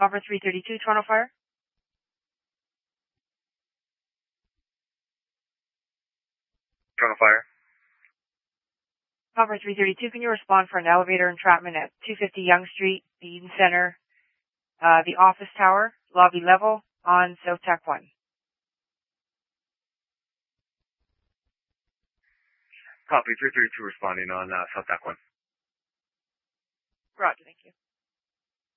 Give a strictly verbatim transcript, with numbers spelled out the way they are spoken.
Copper three thirty-two, Toronto Fire. Toronto Fire. Copper three thirty-two, can you respond for an elevator entrapment at two fifty Yonge Street, the Eden Center, uh, the office tower, lobby level, on South Tack one? Copy, three thirty-two responding on uh, South Tack one. Roger, thank you.